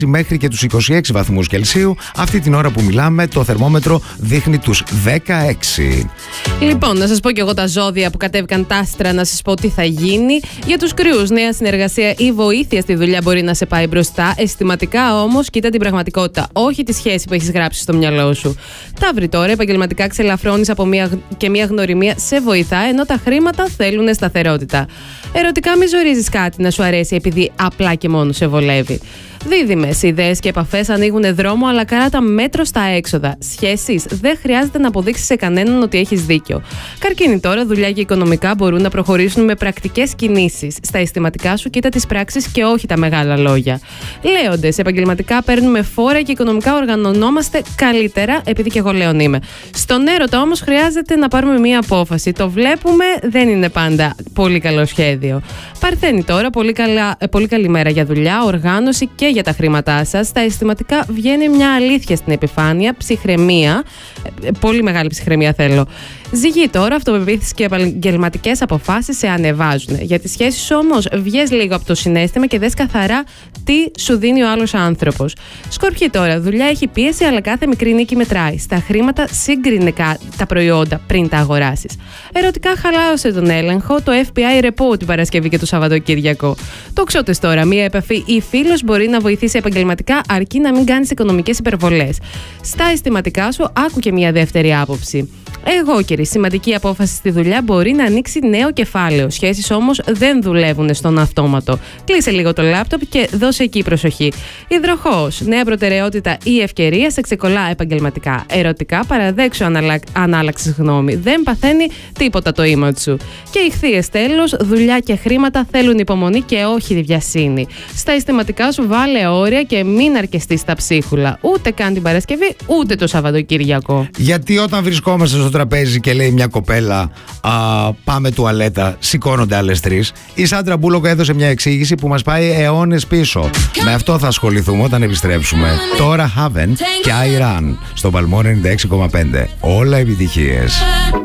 μέχρι και τους 26 βαθμούς Κελσίου. Αυτή την ώρα που μιλάμε το θερμόμετρο δείχνει τους 16. Λοιπόν, να σας πω και εγώ τα ζώδια που κατέβηκαν τα άστρα, να σας πω τι θα γίνει. Για τους κρυούς, νέα συνεργασία ή βοήθεια στη δουλειά μπορεί να σε πάει μπροστά. Αισθηματικά όμως, κοίτα την πραγματικότητα, όχι τη σχέση που έχεις γράψει στο μυαλό σου. Ταύροι τώρα, επαγγελματικά ξελαφρώνεις από μια γνωριμία σε βοηθά, ενώ τα χρήματα θέλουν σταθερότητα. Ερωτικά, μη ζορίζεις κάτι να σου αρέσει επειδή απλά και μόνο σε βολεύει. Δίδυμες, ιδέες και επαφές ανοίγουν δρόμο, αλλά κράτα μέτρο στα έξοδα. Σχέσεις, δεν χρειάζεται να αποδείξεις σε κανέναν ότι έχεις δίκιο. Καρκίνοι τώρα, δουλειά και οικονομικά μπορούν να προχωρήσουν με πρακτικές κινήσεις. Στα αισθηματικά σου, κοίτα τις πράξεις και όχι τα μεγάλα λόγια. Λέοντες, επαγγελματικά παίρνουμε φόρα και οικονομικά οργανωνόμαστε καλύτερα, επειδή και εγώ Λέων είμαι. Στον έρωτα όμως χρειάζεται να πάρουμε μία απόφαση. Το βλέπουμε, δεν είναι πάντα πολύ καλό σχέδιο. Παρθένοι τώρα, πολύ καλή μέρα για δουλειά, οργάνωση και για τα χρήματά σας. Στα αισθηματικά βγαίνει μια αλήθεια στην επιφάνεια, ψυχραιμία, πολύ μεγάλη ψυχραιμία θέλω. Ζυγή τώρα, αυτοπεποίθηση και επαγγελματικές αποφάσεις σε ανεβάζουν. Για τις σχέσεις όμως, βγες λίγο από το συναίσθημα και δες καθαρά τι σου δίνει ο άλλος άνθρωπος. Σκορπιοί τώρα, δουλειά έχει πίεση, αλλά κάθε μικρή νίκη μετράει. Στα χρήματα, σύγκρινε τα προϊόντα πριν τα αγοράσεις. Ερωτικά, χαλάρωσε τον έλεγχο, το FBI ρεπό την Παρασκευή και το Σαββατοκύριακο. Τοξότες τώρα, μία επαφή ή φίλος μπορεί να βοηθήσει επαγγελματικά, αρκεί να μην κάνεις οικονομικές υπερβολές. Στα αισθηματικά σου, άκου και μία δεύτερη άποψη. Αιγόκερη, σημαντική απόφαση στη δουλειά μπορεί να ανοίξει νέο κεφάλαιο. Σχέσεις όμως δεν δουλεύουν στον αυτόματο. Κλείσε λίγο το λάπτοπ και δώσε εκεί προσοχή. Υδροχόος, νέα προτεραιότητα ή ευκαιρία σε ξεκολλά επαγγελματικά. Ερωτικά, παραδέξου αν άλλαξες γνώμη. Δεν παθαίνει τίποτα το image σου. Και Ιχθύες τέλος, δουλειά και χρήματα θέλουν υπομονή και όχι βιασύνη. Στα αισθηματικά σου βάλε όρια και μην αρκεστείς στα ψίχουλα. Ούτε καν την Παρασκευή, ούτε το Σαββατοκύριακο. Γιατί όταν βρισκόμαστε στο τραπέζι και λέει μια κοπέλα πάμε τουαλέτα, σηκώνονται άλλες τρεις. Η Σάντρα Μπούλοκ έδωσε μια εξήγηση που μας πάει αιώνες πίσω. Με αυτό θα ασχοληθούμε όταν επιστρέψουμε. Τώρα Haven και I Run στο Παλμό 96,5. Όλα επιτυχίες.